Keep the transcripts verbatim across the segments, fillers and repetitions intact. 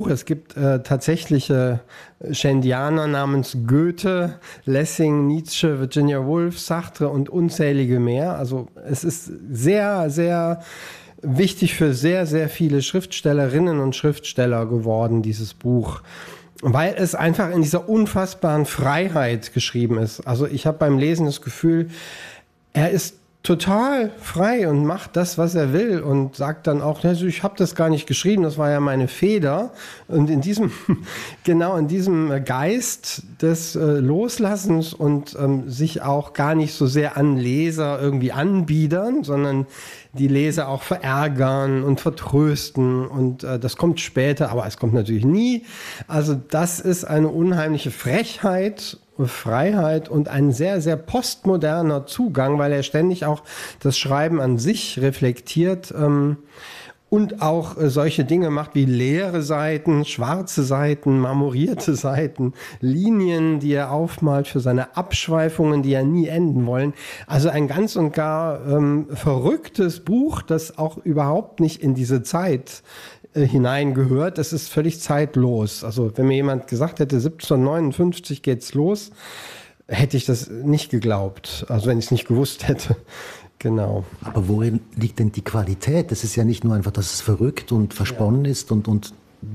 Es gibt äh, tatsächliche Shandianer namens Goethe, Lessing, Nietzsche, Virginia Woolf, Sartre und unzählige mehr. Also es ist sehr, sehr wichtig für sehr, sehr viele Schriftstellerinnen und Schriftsteller geworden, dieses Buch. Weil es einfach in dieser unfassbaren Freiheit geschrieben ist. Also ich habe beim Lesen das Gefühl, er ist total frei und macht das, was er will und sagt dann auch, also ich habe das gar nicht geschrieben, das war ja meine Feder. Und in diesem, genau in diesem Geist des äh, Loslassens und ähm, sich auch gar nicht so sehr an Leser irgendwie anbiedern, sondern die Leser auch verärgern und vertrösten und äh, das kommt später, aber es kommt natürlich nie. Also das ist eine unheimliche Frechheit, Freiheit und ein sehr, sehr postmoderner Zugang, weil er ständig auch das Schreiben an sich reflektiert ähm, und auch äh, solche Dinge macht wie leere Seiten, schwarze Seiten, marmorierte Seiten, Linien, die er aufmalt für seine Abschweifungen, die ja nie enden wollen. Also ein ganz und gar ähm, verrücktes Buch, das auch überhaupt nicht in diese Zeit hineingehört. Das ist völlig zeitlos. Also wenn mir jemand gesagt hätte, siebzehnhundertneunundfünfzig geht's los, hätte ich das nicht geglaubt. Also wenn ich es nicht gewusst hätte. Genau. Aber worin liegt denn die Qualität? Das ist ja nicht nur einfach, dass es verrückt und versponnen ja. ist und, und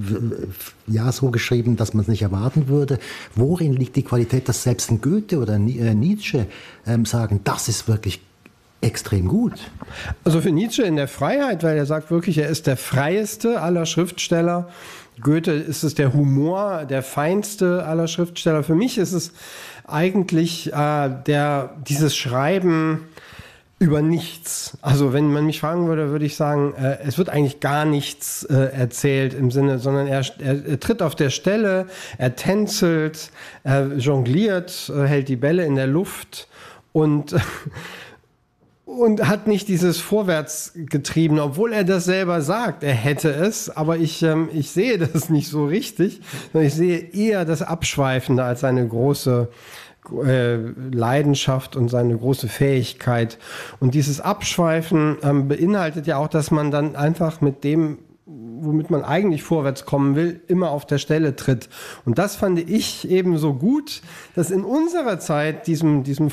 ja, so geschrieben, dass man es nicht erwarten würde. Worin liegt die Qualität, dass selbst ein Goethe oder Nietzsche ähm, sagen, das ist wirklich extrem gut. Also für Nietzsche in der Freiheit, weil er sagt wirklich, er ist der freieste aller Schriftsteller. Goethe ist es der Humor, der feinste aller Schriftsteller. Für mich ist es eigentlich äh, der, dieses Schreiben über nichts. Also wenn man mich fragen würde, würde ich sagen, äh, es wird eigentlich gar nichts äh, erzählt im Sinne, sondern er, er, er tritt auf der Stelle, er tänzelt, er jongliert, äh, hält die Bälle in der Luft und Und hat nicht dieses Vorwärtsgetrieben, obwohl er das selber sagt, er hätte es, aber ich, ähm, ich sehe das nicht so richtig. Ich sehe eher das Abschweifende als seine große äh, Leidenschaft und seine große Fähigkeit. Und dieses Abschweifen ähm, beinhaltet ja auch, dass man dann einfach mit dem, womit man eigentlich vorwärts kommen will, immer auf der Stelle tritt. Und das fand ich eben so gut, dass in unserer Zeit diesem, diesem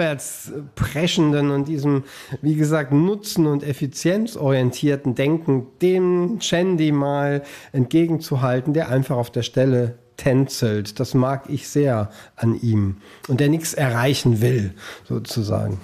vorwärtspreschenden und diesem, wie gesagt, nutzen- und effizienzorientierten Denken dem Shandi mal entgegenzuhalten, der einfach auf der Stelle tänzelt. Das mag ich sehr an ihm. Und der nichts erreichen will, sozusagen.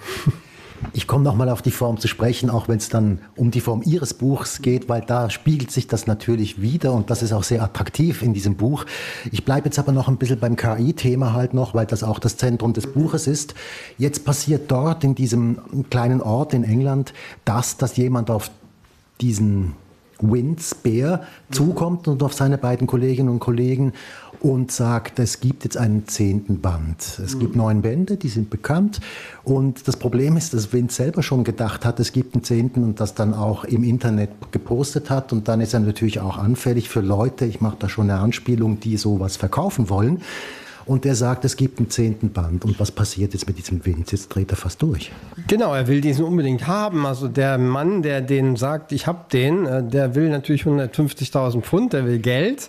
Ich komme nochmal auf die Form zu sprechen, auch wenn es dann um die Form Ihres Buchs geht, weil da spiegelt sich das natürlich wieder und das ist auch sehr attraktiv in diesem Buch. Ich bleibe jetzt aber noch ein bisschen beim K I-Thema halt noch, weil das auch das Zentrum des Buches ist. Jetzt passiert dort in diesem kleinen Ort in England das, dass jemand auf diesen Wins Bär zukommt und auf seine beiden Kolleginnen und Kollegen und sagt, es gibt jetzt einen zehnten Band. Es gibt neun Bände, die sind bekannt. Und das Problem ist, dass Vince selber schon gedacht hat, es gibt einen zehnten und das dann auch im Internet gepostet hat. Und dann ist er natürlich auch anfällig für Leute, ich mache da schon eine Anspielung, die sowas verkaufen wollen. Und er sagt, es gibt einen zehnten Band. Und was passiert jetzt mit diesem Vince? Jetzt dreht er fast durch. Genau, er will diesen unbedingt haben. Also der Mann, der den sagt, ich habe den, der will natürlich hundertfünfzigtausend Pfund, der will Geld.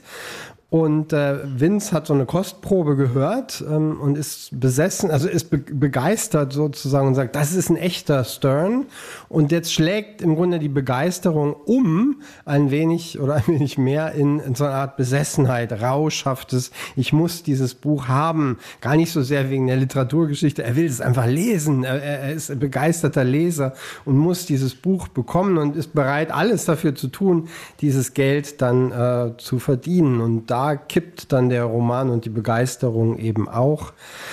Und äh, Vince hat so eine Kostprobe gehört ähm, und ist besessen, also ist be- begeistert sozusagen und sagt, das ist ein echter Stern. Und jetzt schlägt im Grunde die Begeisterung um ein wenig oder ein wenig mehr in, in so eine Art Besessenheit, rauschhaftes, ich muss dieses Buch haben. Gar nicht so sehr wegen der Literaturgeschichte, er will es einfach lesen. Er, er ist ein begeisterter Leser und muss dieses Buch bekommen und ist bereit, alles dafür zu tun, dieses Geld dann äh, zu verdienen. Und da kippt dann der Roman und die Begeisterung eben auch.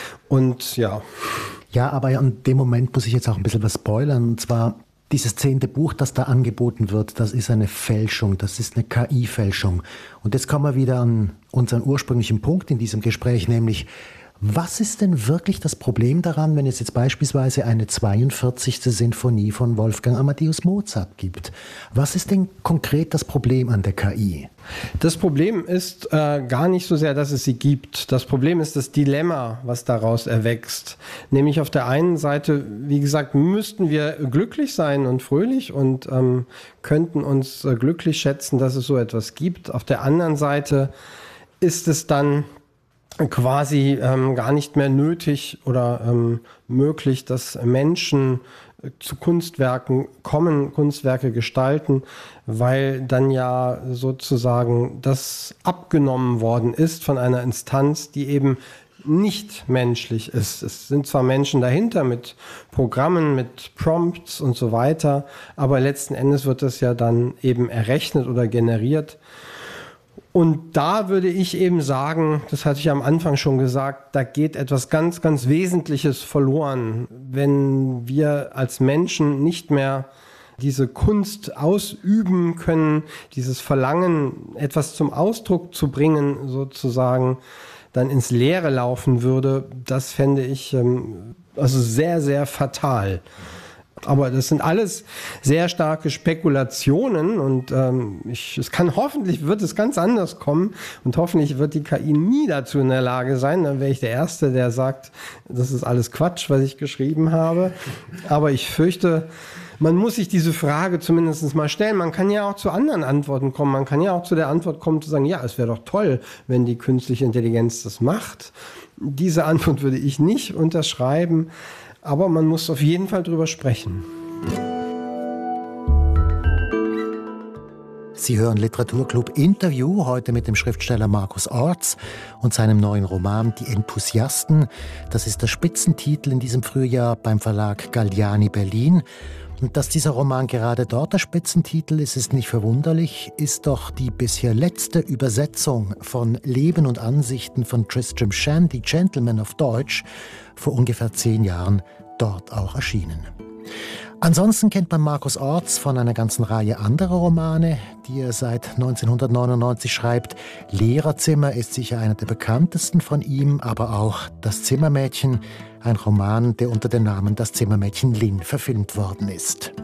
Und ja. Ja, aber an dem Moment muss ich jetzt auch ein bisschen was spoilern. Und zwar dieses zehnte Buch, das da angeboten wird, das ist eine Fälschung. Das ist eine K I-Fälschung. Und jetzt kommen wir wieder an unseren ursprünglichen Punkt in diesem Gespräch, nämlich Was ist denn wirklich das Problem daran, wenn es jetzt beispielsweise eine zweiundvierzigste Sinfonie von Wolfgang Amadeus Mozart gibt? Was ist denn konkret das Problem an der K I? Das Problem ist äh, gar nicht so sehr, dass es sie gibt. Das Problem ist das Dilemma, was daraus erwächst. Nämlich auf der einen Seite, wie gesagt, müssten wir glücklich sein und fröhlich und ähm, könnten uns äh, glücklich schätzen, dass es so etwas gibt. Auf der anderen Seite ist es dann quasi ähm, gar nicht mehr nötig oder ähm, möglich, dass Menschen äh, zu Kunstwerken kommen, Kunstwerke gestalten, weil dann ja sozusagen das abgenommen worden ist von einer Instanz, die eben nicht menschlich ist. Es sind zwar Menschen dahinter mit Programmen, mit Prompts und so weiter, aber letzten Endes wird das ja dann eben errechnet oder generiert. Und da würde ich eben sagen, das hatte ich am Anfang schon gesagt, da geht etwas ganz, ganz Wesentliches verloren, wenn wir als Menschen nicht mehr diese Kunst ausüben können, dieses Verlangen, etwas zum Ausdruck zu bringen, sozusagen, dann ins Leere laufen würde. Das fände ich ähm, also sehr, sehr fatal. Aber das sind alles sehr starke Spekulationen und ähm, ich, es kann hoffentlich wird es ganz anders kommen und hoffentlich wird die K I nie dazu in der Lage sein. Dann wäre ich der Erste, der sagt, das ist alles Quatsch, was ich geschrieben habe. Aber ich fürchte, man muss sich diese Frage zumindest mal stellen. Man kann ja auch zu anderen Antworten kommen. Man kann ja auch zu der Antwort kommen, zu sagen, ja, es wäre doch toll, wenn die künstliche Intelligenz das macht. Diese Antwort würde ich nicht unterschreiben. Aber man muss auf jeden Fall drüber sprechen. Sie hören Literaturclub Interview, heute mit dem Schriftsteller Markus Orts und seinem neuen Roman Die Enthusiasten. Das ist der Spitzentitel in diesem Frühjahr beim Verlag Galliani Berlin. Und dass dieser Roman gerade dort der Spitzentitel ist, ist nicht verwunderlich, ist doch die bisher letzte Übersetzung von Leben und Ansichten von Tristram Shandy, Gentleman auf Deutsch, vor ungefähr zehn Jahren dort auch erschienen. Ansonsten kennt man Markus Orts von einer ganzen Reihe anderer Romane, die er seit neunzehnhundertneunundneunzig schreibt. Lehrerzimmer ist sicher einer der bekanntesten von ihm, aber auch Das Zimmermädchen, ein Roman, der unter dem Namen Das Zimmermädchen Lynn verfilmt worden ist.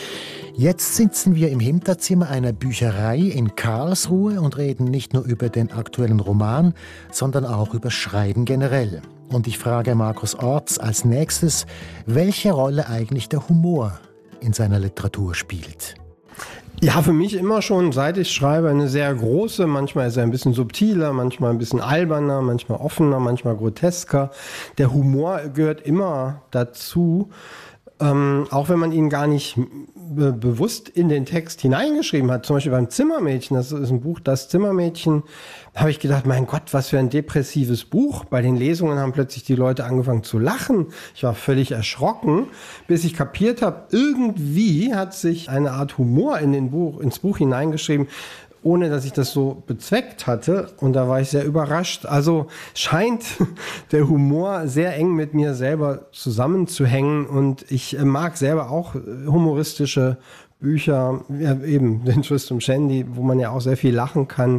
Jetzt sitzen wir im Hinterzimmer einer Bücherei in Karlsruhe und reden nicht nur über den aktuellen Roman, sondern auch über Schreiben generell. Und ich frage Markus Orts als nächstes, welche Rolle eigentlich der Humor in seiner Literatur spielt. Ja, für mich immer schon, seit ich schreibe, eine sehr große, manchmal ist er ein bisschen subtiler, manchmal ein bisschen alberner, manchmal offener, manchmal grotesker. Der Humor gehört immer dazu. Ähm, auch wenn man ihn gar nicht be- bewusst in den Text hineingeschrieben hat, zum Beispiel beim Zimmermädchen, das ist ein Buch, Das Zimmermädchen, habe ich gedacht, mein Gott, was für ein depressives Buch. Bei den Lesungen haben plötzlich die Leute angefangen zu lachen. Ich war völlig erschrocken, bis ich kapiert habe, irgendwie hat sich eine Art Humor in den Buch, ins Buch hineingeschrieben, ohne dass ich das so bezweckt hatte. Und da war ich sehr überrascht. Also scheint der Humor sehr eng mit mir selber zusammenzuhängen. Und ich mag selber auch humoristische Bücher, ja, eben den Tristram Shandy, wo man ja auch sehr viel lachen kann.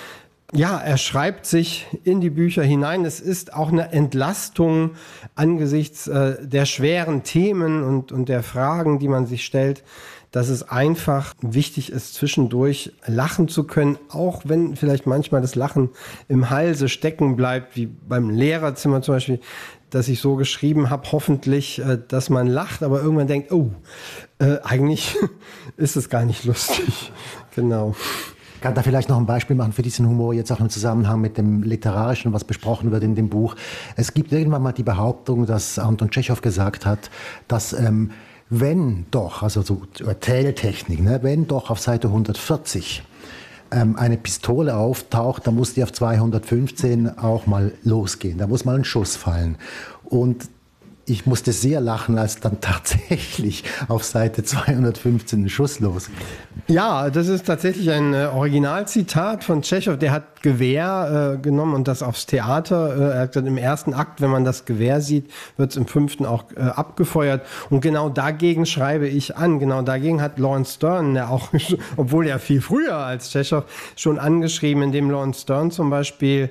Ja, er schreibt sich in die Bücher hinein. Es ist auch eine Entlastung angesichts äh, der schweren Themen und, und der Fragen, die man sich stellt, dass es einfach wichtig ist, zwischendurch lachen zu können, auch wenn vielleicht manchmal das Lachen im Halse stecken bleibt, wie beim Lehrerzimmer zum Beispiel, dass ich so geschrieben habe, hoffentlich, dass man lacht, aber irgendwann denkt, oh, äh, eigentlich ist es gar nicht lustig. Genau. Ich kann da vielleicht noch ein Beispiel machen für diesen Humor, jetzt auch im Zusammenhang mit dem Literarischen, was besprochen wird in dem Buch. Es gibt irgendwann mal die Behauptung, dass Anton Tschechow gesagt hat, dass ähm, wenn doch, also so Erzähltechnik, ne, wenn doch auf Seite hundertvierzig ähm, eine Pistole auftaucht, dann muss die auf zweihundertfünfzehn auch mal losgehen. Da muss mal ein Schuss fallen. Und ich musste sehr lachen, als dann tatsächlich auf Seite zweihundertfünfzehn ein Schuss losging. Ja, das ist tatsächlich ein äh, Originalzitat von Tschechow. Der hat Gewehr äh, genommen und das aufs Theater. Äh, er hat gesagt, im ersten Akt, wenn man das Gewehr sieht, wird es im fünften auch äh, abgefeuert. Und genau dagegen schreibe ich an. Genau dagegen hat Lawrence Stern, der auch, obwohl er viel früher als Tschechow schon angeschrieben, indem Lawrence Stern zum Beispiel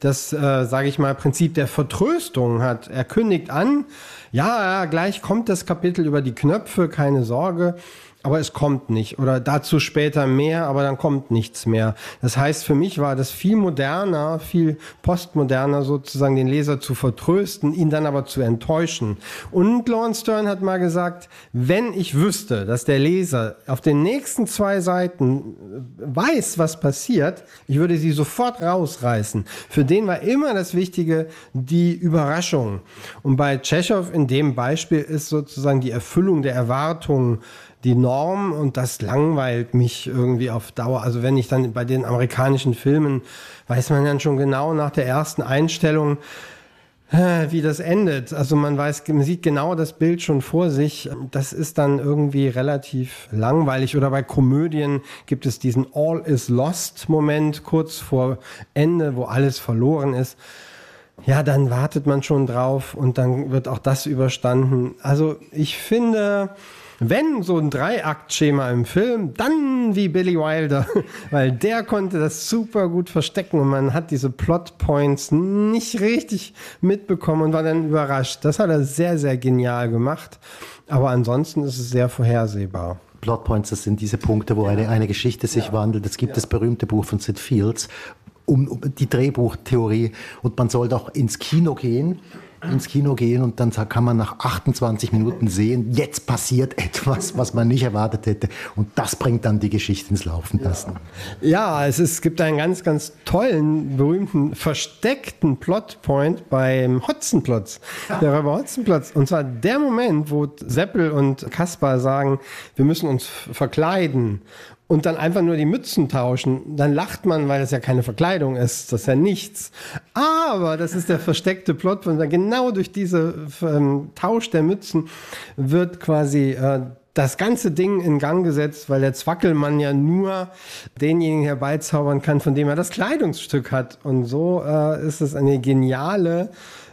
das, äh, sage ich mal, Prinzip der Vertröstung hat. Er kündigt an, ja, ja, gleich kommt das Kapitel über die Knöpfe, keine Sorge. Aber es kommt nicht. Oder dazu später mehr, aber dann kommt nichts mehr. Das heißt, für mich war das viel moderner, viel postmoderner sozusagen, den Leser zu vertrösten, ihn dann aber zu enttäuschen. Und Laurence Sterne hat mal gesagt, wenn ich wüsste, dass der Leser auf den nächsten zwei Seiten weiß, was passiert, ich würde sie sofort rausreißen. Für den war immer das Wichtige die Überraschung. Und bei Tschechow in dem Beispiel ist sozusagen die Erfüllung der Erwartungen die Norm, und das langweilt mich irgendwie auf Dauer. Also wenn ich dann bei den amerikanischen Filmen, weiß man dann schon genau nach der ersten Einstellung, wie das endet. Also man weiß, man sieht genau das Bild schon vor sich. Das ist dann irgendwie relativ langweilig. Oder bei Komödien gibt es diesen All is lost Moment kurz vor Ende, wo alles verloren ist. Ja, dann wartet man schon drauf und dann wird auch das überstanden. Also ich finde, wenn so ein Dreiaktschema im Film, dann wie Billy Wilder, weil der konnte das super gut verstecken und man hat diese Plotpoints nicht richtig mitbekommen und war dann überrascht. Das hat er sehr, sehr genial gemacht, aber ansonsten ist es sehr vorhersehbar. Plotpoints, das sind diese Punkte, wo eine, eine Geschichte sich ja. wandelt. Es gibt ja. das berühmte Buch von Sid Fields um, um die Drehbuchtheorie, und man soll doch ins Kino gehen. ins Kino gehen und dann kann man nach achtundzwanzig Minuten sehen, jetzt passiert etwas, was man nicht erwartet hätte, und das bringt dann die Geschichte ins Laufen lassen. Ja, es, ist, es gibt einen ganz, ganz tollen, berühmten, versteckten Plotpoint beim Hotzenplotz, der Räuber Hotzenplotz, und zwar der Moment, wo Seppel und Kaspar sagen, wir müssen uns verkleiden und dann einfach nur die Mützen tauschen, dann lacht man, weil das ja keine Verkleidung ist, das ist ja nichts. Aber das ist der versteckte Plot, und genau durch diesen ähm, Tausch der Mützen wird quasi äh, das ganze Ding in Gang gesetzt, weil der Zwackelmann ja nur denjenigen herbeizaubern kann, von dem er das Kleidungsstück hat. Und so äh, ist es eine geniale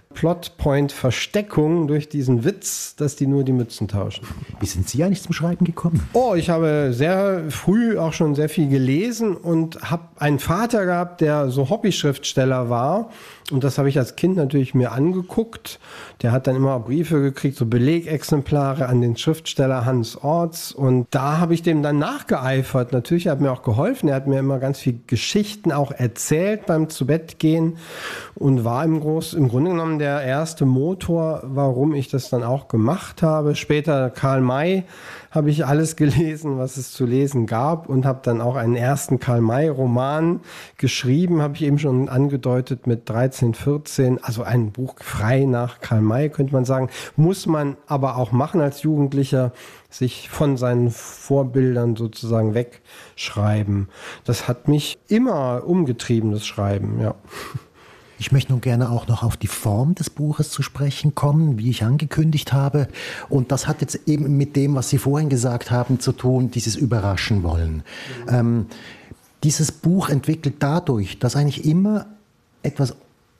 Plotpoint-Versteckung durch diesen Witz, dass die nur die Mützen tauschen. Wie sind Sie eigentlich zum Schreiben gekommen? Oh, ich habe sehr früh auch schon sehr viel gelesen und habe einen Vater gehabt, der so Hobbyschriftsteller war. Und das habe ich als Kind natürlich mir angeguckt. Der hat dann immer Briefe gekriegt, so Belegexemplare an den Schriftsteller Hans Orts. Und da habe ich dem dann nachgeeifert. Natürlich hat er mir auch geholfen. Er hat mir immer ganz viel Geschichten auch erzählt beim Zubettgehen und war im, Groß, im Grunde genommen der erste Motor, warum ich das dann auch gemacht habe. Später Karl May habe ich alles gelesen, was es zu lesen gab, und habe dann auch einen ersten Karl-May-Roman geschrieben, habe ich eben schon angedeutet, mit dreizehn, vierzehn, also ein Buch frei nach Karl May, könnte man sagen. Muss man aber auch machen als Jugendlicher, sich von seinen Vorbildern sozusagen wegschreiben. Das hat mich immer umgetrieben, das Schreiben, ja. Ich möchte nun gerne auch noch auf die Form des Buches zu sprechen kommen, wie ich angekündigt habe. Und das hat jetzt eben mit dem, was Sie vorhin gesagt haben, zu tun, dieses Überraschen wollen. Mhm. Ähm, dieses Buch entwickelt dadurch, dass eigentlich immer etwas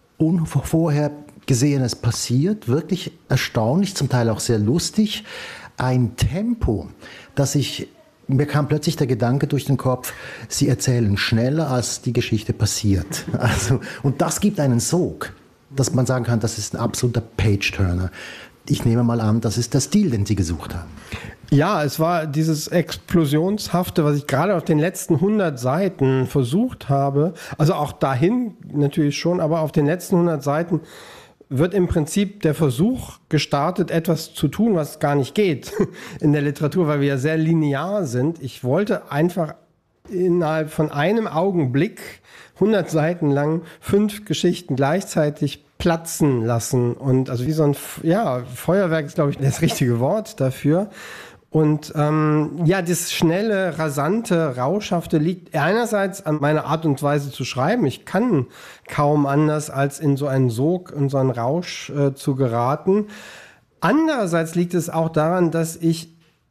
Unvorhergesehenes passiert, wirklich erstaunlich, zum Teil auch sehr lustig, ein Tempo, das ich... Mir kam plötzlich der Gedanke durch den Kopf, Sie erzählen schneller, als die Geschichte passiert. Also, und das gibt einen Sog, dass man sagen kann, das ist ein absoluter Page-Turner. Ich nehme mal an, das ist der Stil, den Sie gesucht haben. Ja, es war dieses Explosionshafte, was ich gerade auf den letzten hundert Seiten versucht habe. Also auch dahin natürlich schon, aber auf den letzten hundert Seiten wird im Prinzip der Versuch gestartet, etwas zu tun, was gar nicht geht in der Literatur, weil wir ja sehr linear sind. Ich wollte einfach innerhalb von einem Augenblick hundert Seiten lang fünf Geschichten gleichzeitig platzen lassen. Und also wie so ein ja, Feuerwerk ist, glaube ich, das richtige Wort dafür. Und ähm, ja, das schnelle, rasante, rauschhafte liegt einerseits an meiner Art und Weise zu schreiben. Ich kann kaum anders, als in so einen Sog, in so einen Rausch äh, zu geraten. Andererseits liegt es auch daran, dass ich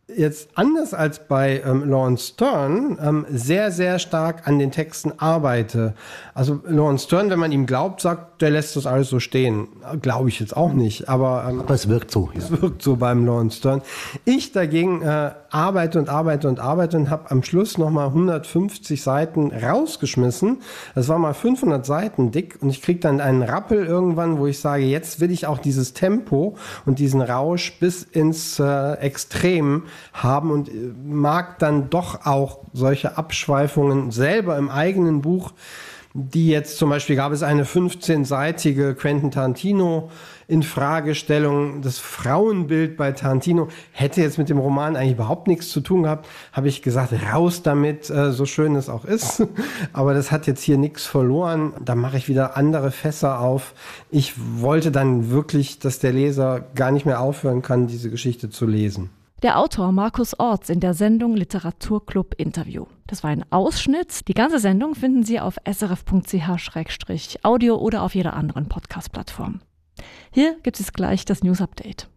jetzt anders als bei ähm, Lawrence Stern ähm, sehr, sehr stark an den Texten arbeite. Also Lawrence Stern, wenn man ihm glaubt, sagt, der lässt das alles so stehen. Glaube ich jetzt auch nicht, aber, ähm, aber es wirkt so. Ja. Es wirkt so beim Lawrence Stern. Ich dagegen äh, arbeite und arbeite und arbeite und habe am Schluss nochmal hundertfünfzig Seiten rausgeschmissen. Das war mal fünfhundert Seiten dick und ich kriege dann einen Rappel irgendwann, wo ich sage, jetzt will ich auch dieses Tempo und diesen Rausch bis ins äh, Extrem haben und mag dann doch auch solche Abschweifungen selber im eigenen Buch, die jetzt zum Beispiel gab es eine fünfzehnseitige Quentin Tarantino Infragestellung. Das Frauenbild bei Tarantino hätte jetzt mit dem Roman eigentlich überhaupt nichts zu tun gehabt. Habe ich gesagt, raus damit, äh, so schön es auch ist. Aber das hat jetzt hier nichts verloren. Da mache ich wieder andere Fässer auf. Ich wollte dann wirklich, dass der Leser gar nicht mehr aufhören kann, diese Geschichte zu lesen. Der Autor Markus Orts in der Sendung Literaturclub Interview. Das war ein Ausschnitt. Die ganze Sendung finden Sie auf s r f punkt c h slash audio oder auf jeder anderen Podcast-Plattform. Hier gibt es gleich das News-Update.